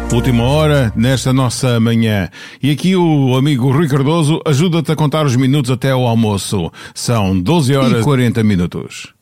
Última hora nesta nossa manhã. E aqui o amigo Rui Cardoso ajuda-te a contar os minutos até ao almoço. São 12 horas e 40 minutos.